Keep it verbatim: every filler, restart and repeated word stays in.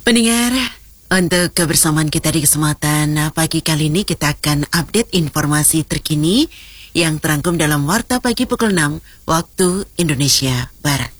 Pendengar, untuk kebersamaan kita di kesempatan pagi kali ini, kita akan update informasi terkini yang terangkum dalam Warta Pagi pukul enam waktu Indonesia Barat.